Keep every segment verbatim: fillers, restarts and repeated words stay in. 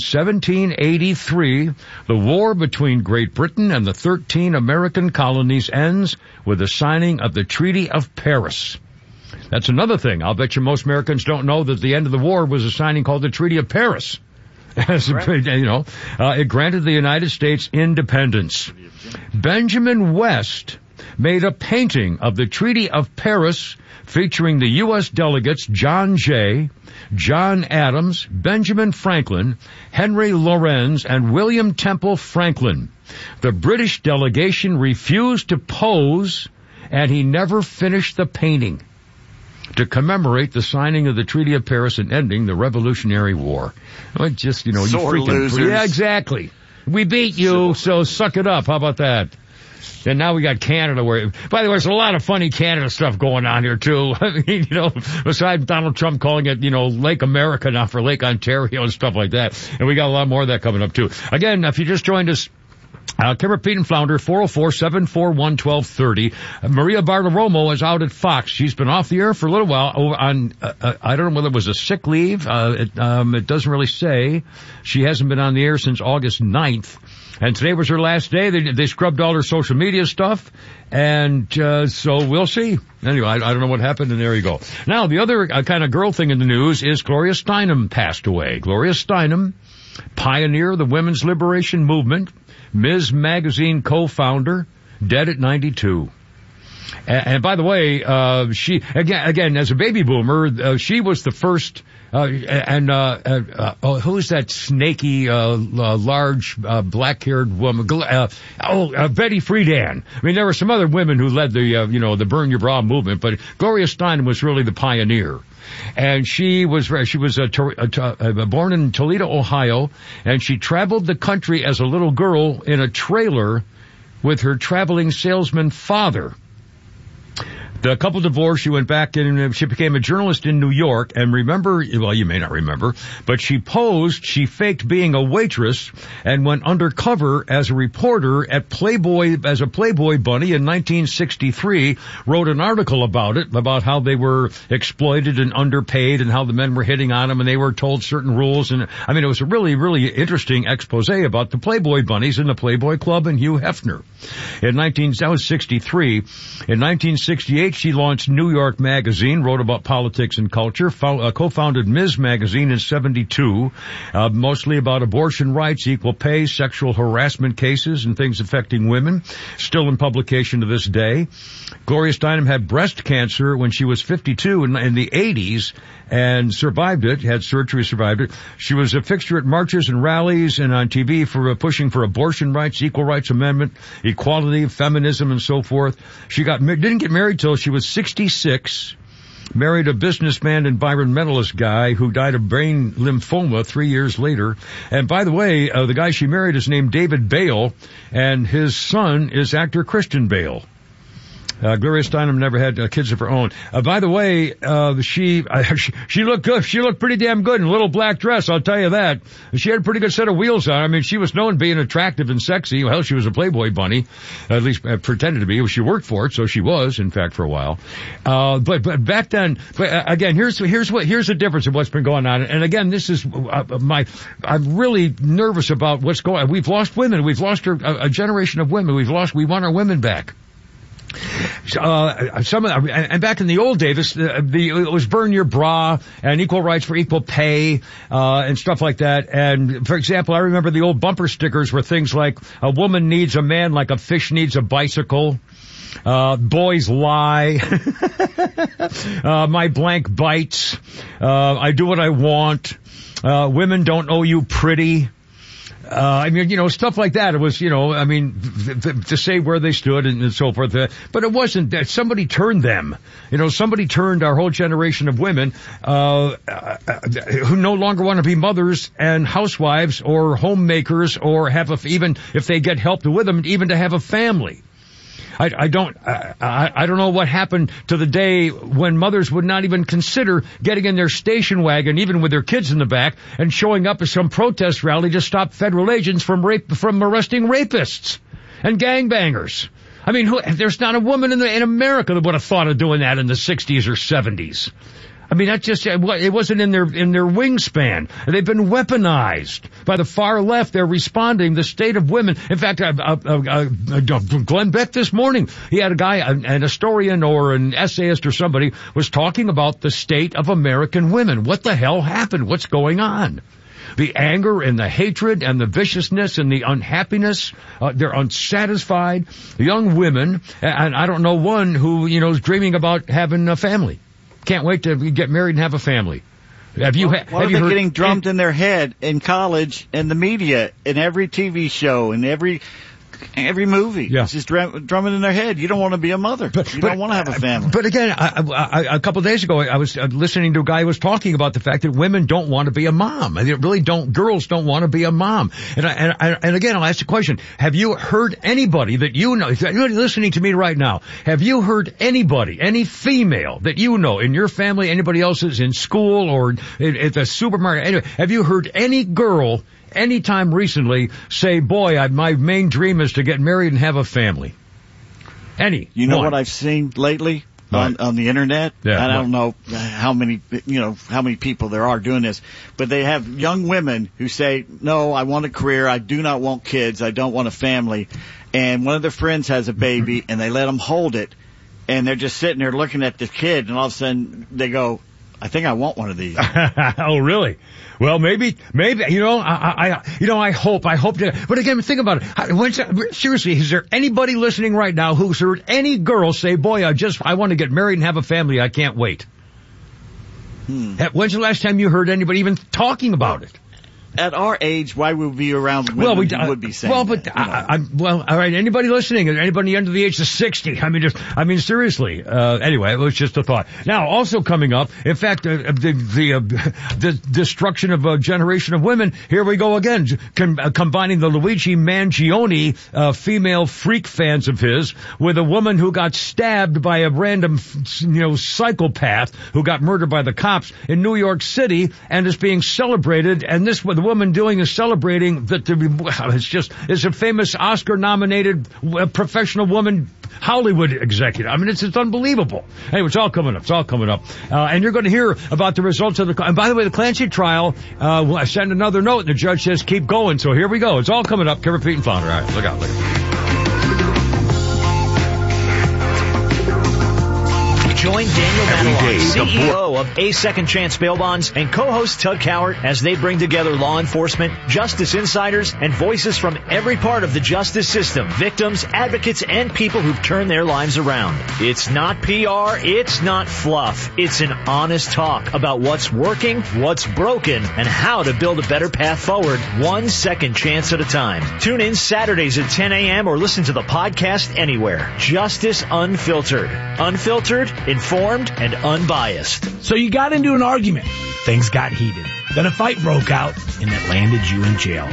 seventeen eighty-three, the war between Great Britain and the thirteen American colonies ends with the signing of the Treaty of Paris. That's another thing. I'll bet you most Americans don't know that the end of the war was a signing called the Treaty of Paris. As you know, uh, it granted the United States independence. Benjamin West made a painting of the Treaty of Paris featuring the U S delegates John Jay, John Adams, Benjamin Franklin, Henry Lorenz, and William Temple Franklin. The British delegation refused to pose, and he never finished the painting to commemorate the signing of the Treaty of Paris and ending the Revolutionary War. Well, just, you know, Sore you freaking... losers. Yeah, exactly. We beat you, so suck it up. How about that? And now we got Canada where, by the way, there's a lot of funny Canada stuff going on here too. I mean, you know, besides Donald Trump calling it, you know, Lake America now for Lake Ontario and stuff like that. And we got a lot more of that coming up too. Again, if you just joined us, Uh, Kimmer Pete and Flounder, four oh four, seven four one, one two three oh. Uh, Maria Bartiromo is out at Fox. She's been off the air for a little while over on, uh, uh, I don't know whether it was a sick leave. Uh, it, um, it doesn't really say. She hasn't been on the air since August ninth. And today was her last day. They, they scrubbed all her social media stuff. And, uh, so we'll see. Anyway, I, I don't know what happened, and there you go. Now, the other uh, kind of girl thing in the news is Gloria Steinem passed away. Gloria Steinem, pioneer of the women's liberation movement, Miz Magazine co-founder, dead at ninety-two. And, and by the way, uh, she, again, again, as a baby boomer, uh, she was the first, uh, and, uh, uh, oh, who's that snaky, uh, uh large, uh, black-haired woman? Uh, oh, uh, Betty Friedan. I mean, there were some other women who led the, uh, you know, the Burn Your Bra movement, but Gloria Steinem was really the pioneer. And she was, she was uh, to, uh, to, uh, born in Toledo, Ohio, and she traveled the country as a little girl in a trailer with her traveling salesman father. The couple divorced, she went back and she became a journalist in New York, and remember, well, you may not remember, but she posed, she faked being a waitress and went undercover as a reporter at Playboy, as a Playboy bunny in nineteen sixty-three, wrote an article about it, about how they were exploited and underpaid and how the men were hitting on them and they were told certain rules. And I mean, it was a really, really interesting expose about the Playboy bunnies and the Playboy Club and Hugh Hefner. In nineteen, that was sixty-three. In nineteen sixty-eight, she launched New York Magazine, wrote about politics and culture, fo- uh, co-founded Miz Magazine in seventy-two, uh, mostly about abortion rights, equal pay, sexual harassment cases, and things affecting women, still in publication to this day. Gloria Steinem had breast cancer when she was fifty-two in, in the eighties and survived it, had surgery, survived it. She was a fixture at marches and rallies and on T V for uh, pushing for abortion rights, equal rights amendment, equality, feminism, and so forth. She got didn't get married till she was sixty-six, married a businessman, environmentalist guy who died of brain lymphoma three years later. And by the way, uh, the guy she married is named David Bale, and his son is actor Christian Bale. Uh, Gloria Steinem never had uh, kids of her own. Uh, by the way, uh, she, uh, she, she looked good. She looked pretty damn good in a little black dress, I'll tell you that. She had a pretty good set of wheels on. I mean, she was known being attractive and sexy. Well, she was a Playboy bunny, at least uh, pretended to be. She worked for it, so she was, in fact, for a while. Uh, but, but back then, but uh, again, here's, here's what, here's the difference of what's been going on. And again, this is, uh, my, I'm really nervous about what's going on. We've lost women. We've lost a, a generation of women. We've lost, we want our women back. Uh, some, and back in the old days, the, the, it was burn your bra and equal rights for equal pay, uh, and stuff like that. And for example, I remember the old bumper stickers were things like, a woman needs a man like a fish needs a bicycle. Uh, boys lie. uh, my blank bites. Uh, I do what I want. Uh, women don't owe you pretty. Uh, I mean, you know, stuff like that. It was, you know, I mean, th- th- to say where they stood and, and so forth. Uh, but it wasn't that somebody turned them. You know, somebody turned our whole generation of women, uh, uh who no longer want to be mothers and housewives or homemakers or have a, even if they get help with them, even to have a family. I, I don't, I, I don't know what happened to the day when mothers would not even consider getting in their station wagon, even with their kids in the back, and showing up at some protest rally to stop federal agents from rape, from arresting rapists and gangbangers. I mean, who, there's not a woman in the, in America that would have thought of doing that in the sixties or seventies. I mean, that just, it wasn't in their, in their wingspan. They've been weaponized by the far left. They're responding, the state of women. In fact, uh, uh, uh, uh, Glenn Beck this morning, he had a guy, an historian or an essayist or somebody was talking about the state of American women. What the hell happened? What's going on? The anger and the hatred and the viciousness and the unhappiness, uh, they're unsatisfied. Young women, and I don't know one who, you know, is dreaming about having a family. Can't wait to get married and have a family. Have you, well, ha- what have are you they heard getting drummed in their head in college, in the media, in every T V show, in every every movie? Yeah. It's just drum, drumming in their head. You don't want to be a mother. But, you but, don't want to have a family. But again, I, I, a couple of days ago, I was listening to a guy who was talking about the fact that women don't want to be a mom. They really don't. Girls don't want to be a mom. And I, and, I, and again, I'll ask the question: have you heard anybody that you know? If you're listening to me right now, have you heard anybody, any female that you know in your family, anybody else's in school or at the supermarket? Anyway, have you heard any girl anytime recently say, boy, I, my main dream is to get married and have a family? Any. You know one. what I've seen lately on, Right. on the internet? Yeah, I don't what? know how many, you know, how many people there are doing this, but they have young women who say, no, I want a career. I do not want kids. I don't want a family. And one of their friends has a baby and they let them hold it. And they're just sitting there looking at the kid and all of a sudden they go, I think I want one of these. Oh, really? Well, maybe, maybe, you know, I, I, you know, I hope, I hope to, but again, think about it. When's, seriously, is there anybody listening right now who's heard any girl say, boy, I just, I want to get married and have a family. I can't wait. Hmm. When's the last time you heard anybody even talking about it? At our age, why would we be around women well, we who would be saying Well, but, that, you know? I, I, well, all right, anybody listening, anybody under the age of sixty, I mean, just, I mean, seriously, uh, anyway, it was just a thought. Now, also coming up, in fact, uh, the, the, uh, the destruction of a generation of women, here we go again, com- uh, combining the Luigi Mangione, uh, female freak fans of his, with a woman who got stabbed by a random, you know, psychopath who got murdered by the cops in New York City and is being celebrated, and this was the woman doing is celebrating that the, it's just, it's a famous Oscar-nominated uh, professional woman Hollywood executive. I mean, it's, it's unbelievable. Anyway, it's all coming up. It's all coming up. Uh, and you're going to hear about the results of the, and by the way, the Clancy trial, uh, well, I sent another note and the judge says keep going. So here we go. It's all coming up. Kevin Pete and Flounder. All right, look out, look out. Join Daniel Madelon, C E O of A Second Chance Bail Bonds, and co-host Tug Cowart as they bring together law enforcement, justice insiders, and voices from every part of the justice system, victims, advocates, and people who've turned their lives around. It's not P R, it's not fluff. It's an honest talk about what's working, what's broken, and how to build a better path forward, one second chance at a time. Tune in Saturdays at ten a.m. or listen to the podcast anywhere. Justice Unfiltered. Unfiltered, informed, and unbiased. So you got into an argument. Things got heated. Then a fight broke out, and it landed you in jail.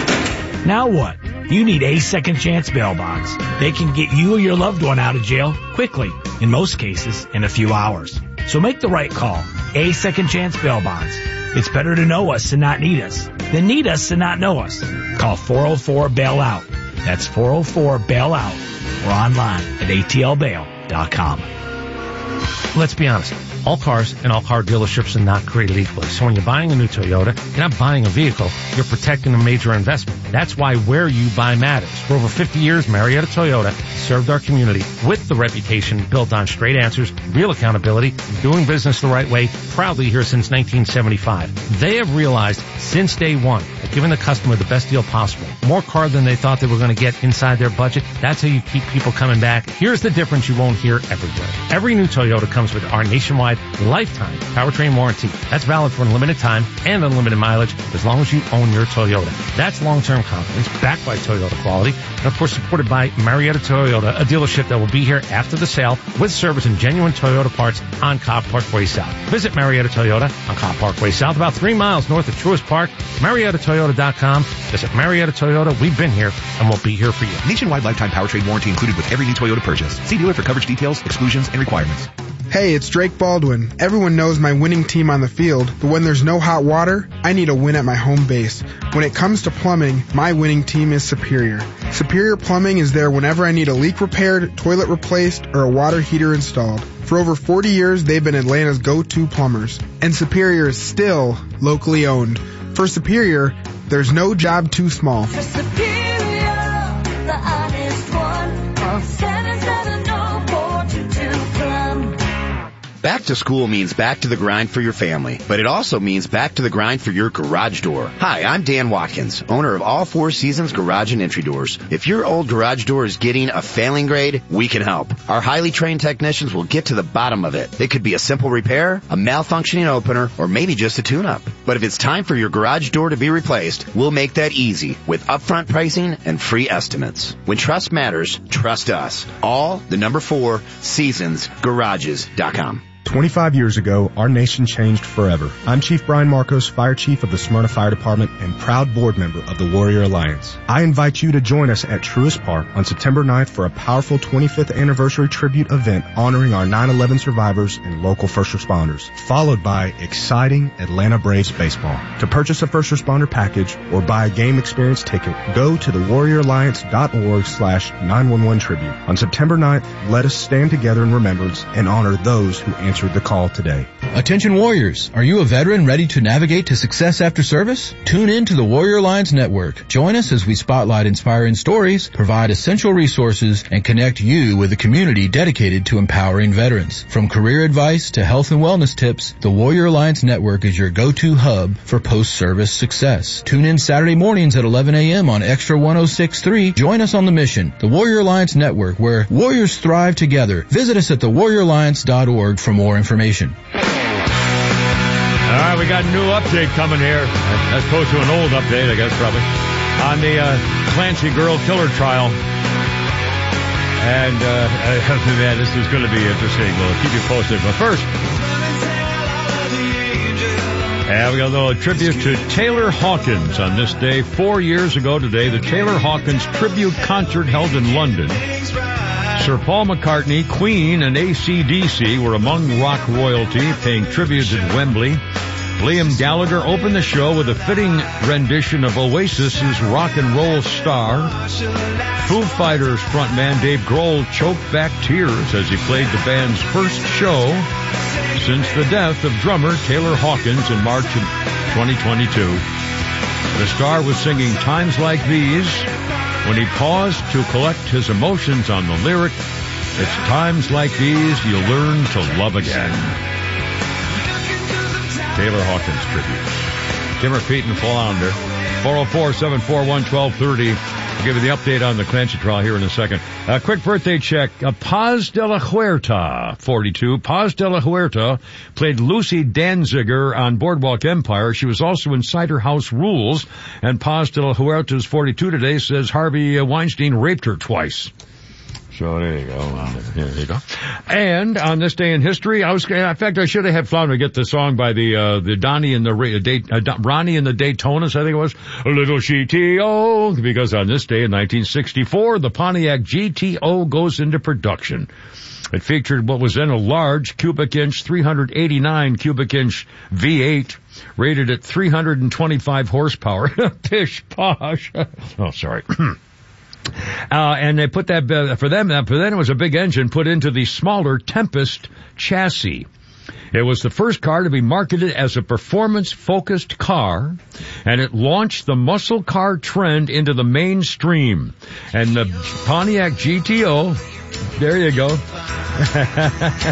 Now what? You need A Second Chance Bail Bonds. They can get you or your loved one out of jail quickly, in most cases in a few hours. So make the right call. A Second Chance Bail Bonds. It's better to know us and not need us than need us and not know us. Call four oh four bail out. That's four oh four bail out or online at A T L bail dot com. Let's be honest. All cars and all car dealerships are not created equally. So when you're buying a new Toyota, you're not buying a vehicle, you're protecting a major investment. That's why where you buy matters. For over fifty years, Marietta Toyota served our community with the reputation built on straight answers, real accountability, and doing business the right way, proudly here since nineteen seventy-five. They have realized since day one that giving the customer the best deal possible, more car than they thought they were going to get inside their budget, that's how you keep people coming back. Here's the difference you won't hear everywhere. Every new Toyota comes with our nationwide lifetime powertrain warranty. That's valid for unlimited time and unlimited mileage as long as you own your Toyota. That's long-term confidence backed by Toyota quality and, of course, supported by Marietta Toyota, a dealership that will be here after the sale with service and genuine Toyota parts on Cobb Parkway South. Visit Marietta Toyota on Cobb Parkway South, about three miles north of Truist Park. Marietta Toyota dot com. Visit Marietta Toyota. We've been here and we'll be here for you. Nationwide lifetime powertrain warranty included with every new Toyota purchase. See dealer for coverage details, exclusions, and requirements. Hey, it's Drake Baldwin. Everyone knows my winning team on the field, but when there's no hot water, I need a win at my home base. When it comes to plumbing, my winning team is Superior. Superior Plumbing is there whenever I need a leak repaired, toilet replaced, or a water heater installed. For over forty years, they've been Atlanta's go-to plumbers. And Superior is still locally owned. For Superior, there's no job too small. For Superior, the honest one, call seven seven zero, four two two, plum. Back to school means back to the grind for your family, but it also means back to the grind for your garage door. Hi, I'm Dan Watkins, owner of All Four Seasons Garage and Entry Doors. If your old garage door is getting a failing grade, we can help. Our highly trained technicians will get to the bottom of it. It could be a simple repair, a malfunctioning opener, or maybe just a tune-up. But if it's time for your garage door to be replaced, we'll make that easy with upfront pricing and free estimates. When trust matters, trust us. All, the number four, seasons garages dot com. twenty-five years ago, our nation changed forever. I'm Chief Brian Marcos, Fire Chief of the Smyrna Fire Department and proud board member of the Warrior Alliance. I invite you to join us at Truist Park on September ninth for a powerful twenty-fifth anniversary tribute event honoring our nine eleven survivors and local first responders, followed by exciting Atlanta Braves baseball. To purchase a first responder package or buy a game experience ticket, go to the warrior alliance dot org slash nine one one tribute. On September ninth, let us stand together in remembrance and honor those who answered the call today. Attention Warriors, are you a veteran ready to navigate to success after service? Tune in to the Warrior Alliance Network. Join us as we spotlight inspiring stories, provide essential resources, and connect you with a community dedicated to empowering veterans. From career advice to health and wellness tips, the Warrior Alliance Network is your go-to hub for post-service success. Tune in Saturday mornings at eleven a.m. on Extra one oh six point three. Join us on the mission, the Warrior Alliance Network, where warriors thrive together. Visit us at the warrior alliance dot org for more information. All right, we got a new update coming here, as opposed to an old update, I guess, probably, on the uh, Clancy girl killer trial. And, uh, man, this is going to be interesting. We'll keep you posted. But first, and we got a little tribute to Taylor Hawkins on this day. Four years ago today, the Taylor Hawkins tribute concert held in London. Sir Paul McCartney, Queen, and A C D C were among rock royalty paying tribute at Wembley. Liam Gallagher opened the show with a fitting rendition of Oasis's Rock and Roll Star. Foo Fighters frontman Dave Grohl choked back tears as he played the band's first show since the death of drummer Taylor Hawkins in March of twenty twenty-two. The star was singing Times Like These when he paused to collect his emotions on the lyric, "It's times like these you learn to love again." Taylor Hawkins tribute. Timmer Pete and Flounder. four oh four, seven four one, one two three oh. I'll give you the update on the Clancy trial here in a second. A quick birthday check. Uh, Paz de la Huerta, forty-two. Paz de la Huerta played Lucy Danziger on Boardwalk Empire. She was also in Cider House Rules. And Paz de la Huerta is forty-two today, says Harvey Weinstein raped her twice. So there you go. Wow. There you go. And on this day in history, I was, in fact, I should have had Flounder get the song by the, uh, the Donnie and the, uh, Ronnie and the Daytonas, I think it was, a little G T O, because on this day in nineteen sixty-four, the Pontiac G T O goes into production. It featured what was then a large cubic inch, three hundred eighty-nine cubic inch V eight, rated at three hundred twenty-five horsepower. Pish posh. Oh, sorry. Uh, and they put that, uh, for them, uh, for then it was a big engine put into the smaller Tempest chassis. It was the first car to be marketed as a performance-focused car, and it launched the muscle car trend into the mainstream. And the Pontiac G T O, there you go.